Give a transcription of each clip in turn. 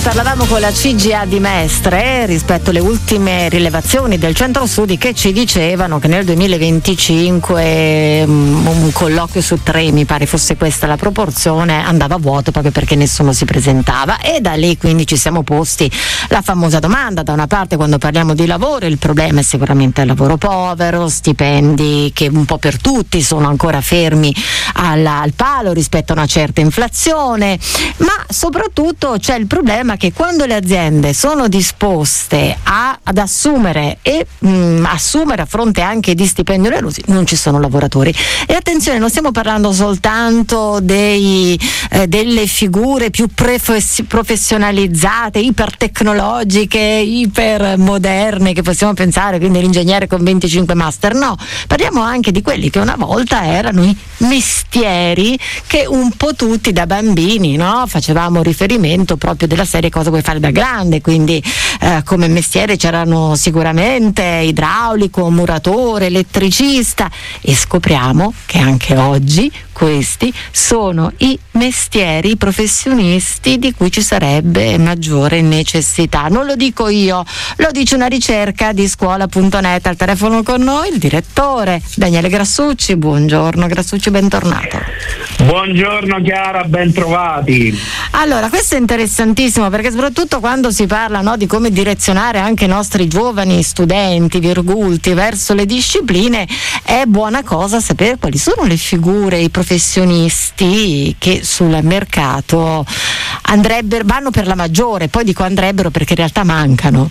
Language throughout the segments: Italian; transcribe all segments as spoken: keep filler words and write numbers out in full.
parlavamo con la C G A di Mestre rispetto alle ultime rilevazioni del Centro Studi che ci dicevano che nel duemilaventicinque um, un colloquio su tre, mi pare fosse questa la proporzione, andava a vuoto proprio perché nessuno si presentava, e da lì quindi ci siamo posti la famosa domanda: da una parte, quando parliamo di lavoro, il problema è sicuramente il lavoro povero, stipendi che un po' per tutti sono ancora fermi alla, al palo rispetto a una certa inflazione, ma soprattutto c'è il problema che quando le aziende sono disposte a, ad assumere e mh, assumere a fronte anche di stipendi onerosi, non ci sono lavoratori. E attenzione, non stiamo parlando soltanto dei, eh, delle figure più prefes- professionalizzate, ipertecnologiche, ipermoderne che possiamo pensare, quindi l'ingegnere con venticinque master, no, parliamo anche di quelli che una volta erano i mestieri che un po' tutti da bambini, no, facevamo riferimento proprio della serie cosa vuoi fare da grande, quindi eh, come mestiere c'erano sicuramente idraulico, muratore, elettricista, e scopriamo che anche oggi questi sono i mestieri, i professionisti di cui ci sarebbe maggiore necessità. Non lo dico io, lo dice una ricerca di scuola punto net. Al telefono con noi il direttore Daniele Grassucci. Buongiorno Grassucci, bentornato. Buongiorno Chiara, ben trovati. Allora, questo è interessantissimo perché soprattutto quando si parla, no, di come direzionare anche i nostri giovani studenti virgulti verso le discipline, è buona cosa sapere quali sono le figure, i professionisti che sul mercato andrebbero, vanno per la maggiore, poi dico andrebbero perché in realtà mancano.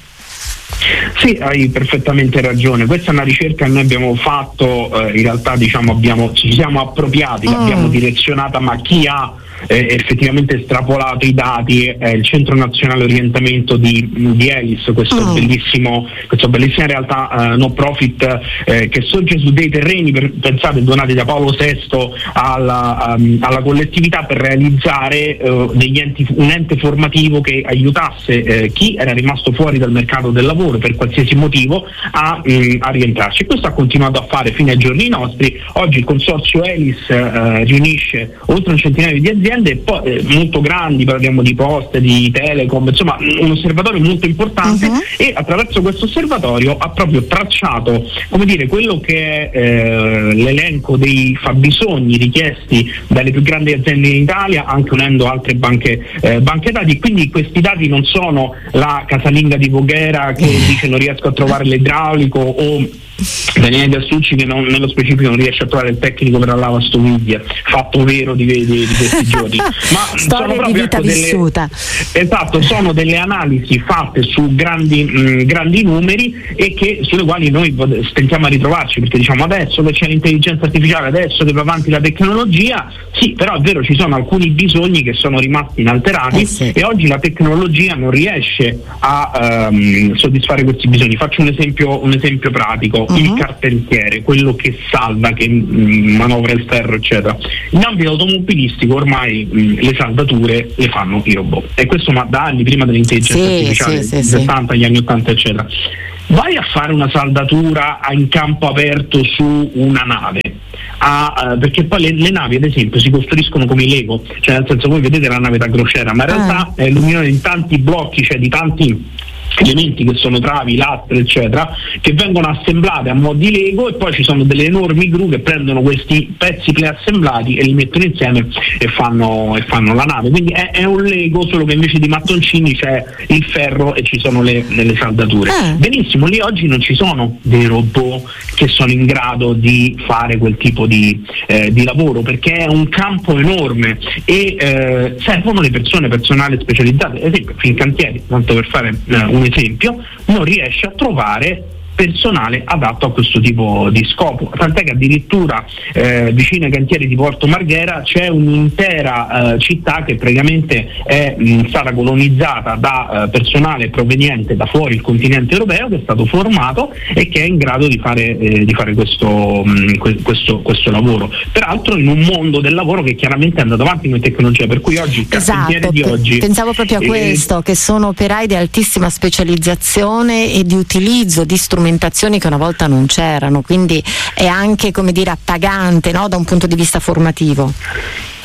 Sì, hai perfettamente ragione. Questa è una ricerca che noi abbiamo fatto, eh, in realtà diciamo abbiamo, ci siamo appropriati, mm. l'abbiamo direzionata, ma chi ha eh, effettivamente estrapolato i dati è eh, il Centro Nazionale Orientamento di, di Elis, questo mm. bellissimo, questa bellissima realtà eh, no profit eh, che sorge su dei terreni, per, pensate, donati da Paolo sesto alla, um, alla collettività per realizzare uh, degli enti, un ente formativo che aiutasse eh, chi era rimasto fuori dal mercato del lavoro per qualsiasi motivo a, mh, a rientrarci. Questo ha continuato a fare fino ai giorni nostri. Oggi il consorzio Elis eh, riunisce oltre un centinaio di aziende, poi, eh, molto grandi, parliamo di Poste, di Telecom, insomma un osservatorio molto importante, uh-huh. e attraverso questo osservatorio ha proprio tracciato, come dire, quello che è eh, l'elenco dei fabbisogni richiesti dalle più grandi aziende in Italia, anche unendo altre banche, eh, banche dati. Quindi questi dati non sono la casalinga di Voghera che dice non riesco a trovare l'idraulico, o Daniele Grassucci che non, nello specifico non riesce a trovare il tecnico per la lavastoviglie, fatto vero di, di, di questi giorni, ma storia sono di vita ecco, vissuta. Delle, esatto, sono delle analisi fatte su grandi, mh, grandi numeri, e che sulle quali noi stentiamo a ritrovarci, perché diciamo adesso che c'è l'intelligenza artificiale, adesso che va avanti la tecnologia, sì, però è vero, ci sono alcuni bisogni che sono rimasti inalterati, eh sì. e oggi la tecnologia non riesce a um, soddisfare questi bisogni. Faccio un esempio, un esempio pratico. Uh-huh. Il carpentiere, quello che salda, che mh, manovra il ferro, eccetera. In ambito automobilistico ormai mh, le saldature le fanno i robot, e questo ma da anni, prima dell'intelligenza sì, artificiale, sì, sì, settanta, sì. gli anni ottanta, eccetera. Vai a fare una saldatura in campo aperto su una nave, ah, uh, perché poi le, le navi ad esempio si costruiscono come i Lego, cioè nel senso, voi vedete la nave da crociera, ma in realtà ah. è l'unione di tanti blocchi, cioè di tanti elementi che sono travi, lastre, eccetera, che vengono assemblate a mo' di Lego, e poi ci sono delle enormi gru che prendono questi pezzi preassemblati e li mettono insieme e fanno, e fanno la nave. Quindi è, è un Lego, solo che invece di mattoncini c'è il ferro e ci sono le, le saldature. Ah. Benissimo, lì oggi non ci sono dei robot che sono in grado di fare quel tipo di, eh, di lavoro, perché è un campo enorme e eh, servono le persone, personale specializzato. Ad esempio Fincantieri, tanto per fare eh, un esempio, non riesce a trovare personale adatto a questo tipo di scopo, tant'è che addirittura eh, vicino ai cantieri di Porto Marghera c'è un'intera eh, città che praticamente è mh, stata colonizzata da eh, personale proveniente da fuori il continente europeo, che è stato formato e che è in grado di fare, eh, di fare questo, mh, questo, questo lavoro, peraltro in un mondo del lavoro che chiaramente è andato avanti con tecnologia, per cui oggi il carpentiere esatto, di oggi pensavo proprio a questo, eh, che sono operai di altissima specializzazione e di utilizzo di strumenti che una volta non c'erano, quindi è anche, come dire, appagante, no? Da un punto di vista formativo.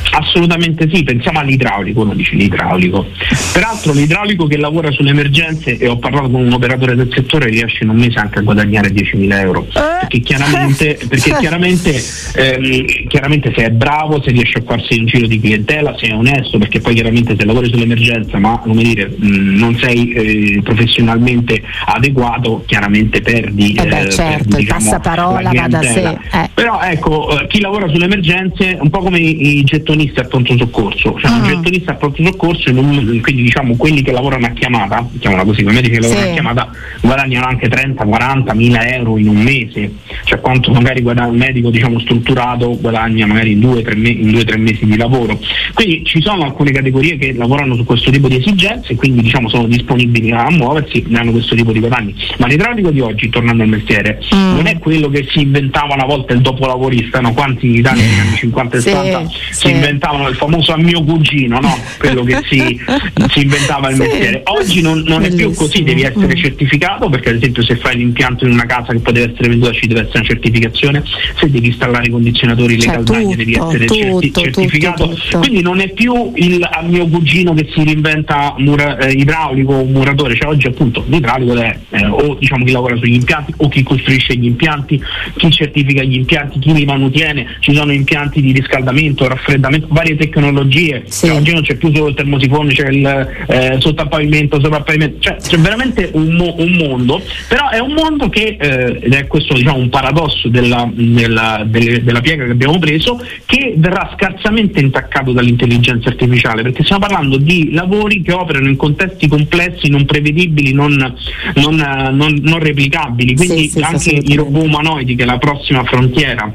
Assolutamente sì, pensiamo all'idraulico, uno dice l'idraulico. Peraltro l'idraulico che lavora sulle emergenze, e ho parlato con un operatore del settore, riesce in un mese anche a guadagnare diecimila euro. Perché chiaramente, perché chiaramente, ehm, chiaramente se è bravo, se riesce a farsi un giro di clientela, se è onesto, perché poi chiaramente se lavori sull'emergenza ma come dire mh, non sei eh, professionalmente adeguato, chiaramente perdi, eh beh, eh, certo, perdi, il diciamo, passaparola va da sé. Eh. Però ecco, eh, chi lavora sulle emergenze un po' come i, i gettonisti a pronto soccorso, cioè uh-huh. un gettonista a pronto soccorso, non, quindi diciamo quelli che lavorano a chiamata, diciamola così, quei medici che lavorano sì. a chiamata guadagnano anche trenta quaranta mila euro in un mese, cioè quanto magari guadagna un medico diciamo strutturato guadagna magari in due tre me- in due tre mesi di lavoro. Quindi ci sono alcune categorie che lavorano su questo tipo di esigenze e quindi diciamo sono disponibili a muoversi, ne hanno questo tipo di guadagni. Ma l'idraulico di oggi, tornando al mestiere, mm. non è quello che si inventava una volta il dopolavorista, no? Quanti in Italia negli anni cinquanta e sessanta sì, si sì. inventavano il famoso a mio cugino, no? Quello che si, si inventava il sì. mestiere. Oggi non, non è più così, devi essere mm. certificato, perché ad esempio se fai l'impianto in una casa che può deve essere venduta ci deve essere una certificazione, se devi installare i condizionatori, cioè, le caldaie tutto, devi essere tutto, certi- certificato, tutto, tutto. Quindi non è più il a mio cugino che si reinventa mura, eh, idraulico o muratore, cioè oggi appunto l'idraulico è eh, o diciamo chi lavora sugli impianti o chi costruisce gli impianti, chi certifica gli impianti, chi li manutiene, ci sono impianti di riscaldamento, raffreddamento, varie tecnologie, sì. cioè, oggi non c'è più solo il termosifone, c'è il eh, sottopavimento, soprappavimento, cioè c'è veramente un, mo- un mondo, però è un mondo che eh, ed è questo diciamo un paradosso della, della, delle, della piega che abbiamo preso, che verrà scarsamente intaccato dall'intelligenza artificiale, perché stiamo parlando di lavori che operano in contesti complessi, non prevedibili, non, non, non, non replicabili, quindi sì, sì, anche i robot umanoidi, che è la prossima frontiera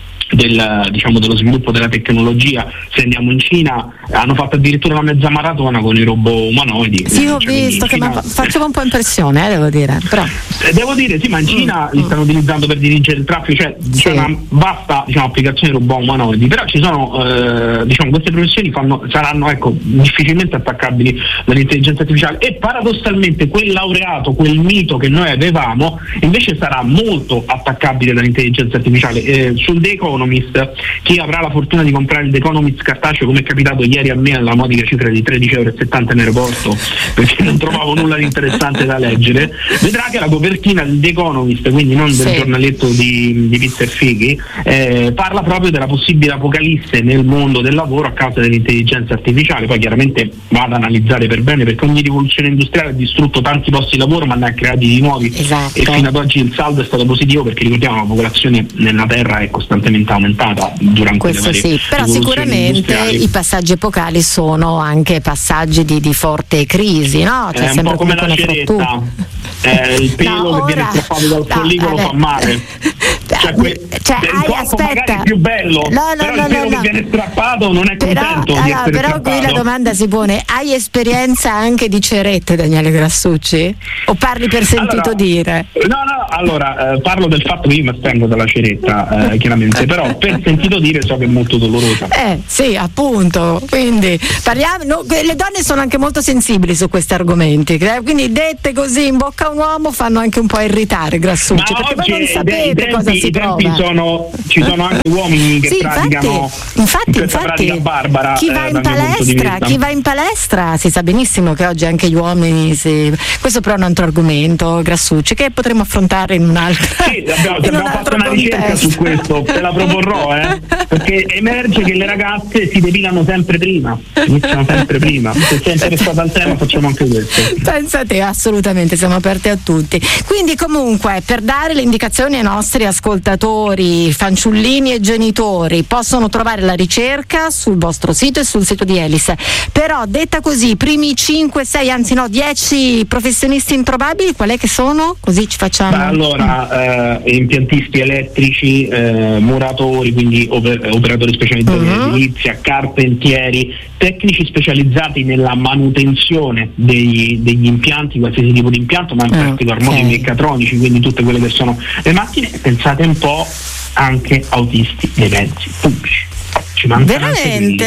del, diciamo, dello sviluppo della tecnologia. Se andiamo in Cina hanno fatto addirittura una mezza maratona con i robot umanoidi. Sì, ho cioè, visto che Cina... ma faceva un po' impressione, eh, devo dire. Però. Eh, devo dire, sì, ma in Cina mm. li stanno utilizzando per dirigere il traffico, cioè sì. c'è una vasta diciamo, applicazione di robot umanoidi, però ci sono eh, diciamo queste professioni fanno, saranno ecco difficilmente attaccabili dall'intelligenza artificiale, e paradossalmente quel laureato, quel mito che noi avevamo invece sarà molto attaccabile dall'intelligenza artificiale. Eh, sul The Economist, chi avrà la fortuna di comprare il The Economist cartaceo, come è capitato ieri a me alla modica cifra di tredici euro e settanta in aeroporto perché non trovavo nulla di interessante da leggere, vedrà che la copertina del The Economist, quindi non del sì. giornaletto di, di pizza e fighi, eh, parla proprio della possibile apocalisse nel mondo del lavoro a causa dell'intelligenza artificiale. Poi chiaramente va ad analizzare per bene, perché ogni rivoluzione industriale ha distrutto tanti posti di lavoro ma ne ha creati di nuovi, esatto. e fino ad oggi il saldo è stato positivo, perché ricordiamo la popolazione nella Terra è costantemente aumentata durante questo le varie sì, però sicuramente i passaggi epocali sono anche passaggi di, di forte crisi, no? C'è è un po' come la ceretta, eh, il pelo no, che ora, viene strappato dal follicolo no, fa male, cioè, que- cioè hai, aspetta, è più bello, no, no, però no, il pelo no, che no. viene strappato non è però, contento allora, di essere però strappato. Qui la domanda si pone: hai esperienza anche di cerette, Daniele Grassucci? O parli per sentito allora, dire? No, no, allora eh, parlo del fatto che io mi astengo dalla ceretta, eh, chiaramente, però per sentito dire so che è molto dolorosa. Eh sì, appunto, quindi parliamo, no, le donne sono anche molto sensibili su questi argomenti, quindi dette così in bocca a un uomo fanno anche un po' irritare Grassucci, ma perché oggi voi non sapete tempi, cosa si i prova. tempi sono, ci sono anche uomini che sì, praticano infatti, infatti, infatti barbara, chi va eh, in palestra chi va in palestra si sa benissimo che oggi anche gli uomini si... questo però è un altro argomento, Grassucci, che potremo affrontare in un altro sì, abbiamo, in abbiamo un fatto una contesto. Ricerca su questo, te la proporrò, eh, perché emerge che le ragazze si depilano sempre prima, iniziano sempre prima. Se sei interessata al tema facciamo anche questo. Pensate, assolutamente, siamo aperti a tutti. Quindi comunque, per dare le indicazioni ai nostri ascoltatori, fanciullini e genitori, possono trovare la ricerca sul vostro sito e sul sito di Elis. Però detta così, i primi cinque, sei, anzi no, dieci professionisti introvabili, qual è che sono? Così ci facciamo. Beh, allora, eh, impiantisti elettrici, eh, muratori, quindi oper- operatori specializzati uh-huh. in edilizia, carpentieri, tecnici specializzati nella manutenzione dei, degli impianti, qualsiasi tipo di impianto, ma in uh, particolar modo okay. i meccatronici, quindi tutte quelle che sono le macchine. Pensate un po' anche autisti dei mezzi pubblici. Ci veramente?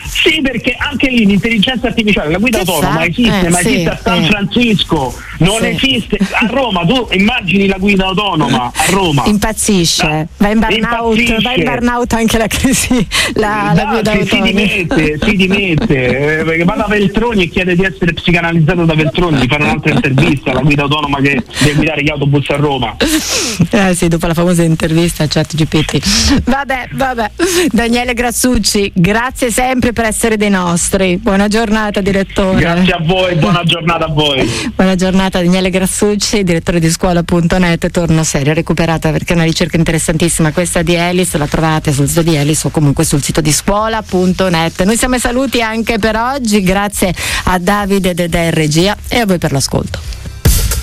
Sì, perché anche lì l'intelligenza artificiale, la guida che autonoma fa? esiste, eh, ma sì, esiste a San sì. Francisco, non sì. esiste a Roma. Tu immagini la guida autonoma a Roma? Impazzisce, no. va in burnout, Impazzisce. va in burnout anche la crisi, la, no, la guida si, autonoma. Si dimette, si dimette, eh, perché va da Veltroni e chiede di essere psicanalizzato da Veltroni, di fare un'altra intervista alla guida autonoma che deve guidare gli autobus a Roma. Eh sì, dopo la famosa intervista a ChatGPT. Vabbè, vabbè. Daniele Grassucci, grazie sempre per essere dei nostri. Buona giornata, direttore. Grazie a voi, buona giornata a voi. Buona giornata, Daniele Grassucci, direttore di scuola punto net. Torno seria, recuperata perché è una ricerca interessantissima questa di Elis, la trovate sul sito di Elis o comunque sul sito di scuola punto net. Noi siamo ai saluti anche per oggi, grazie a Davide Dedè in regia e a voi per l'ascolto.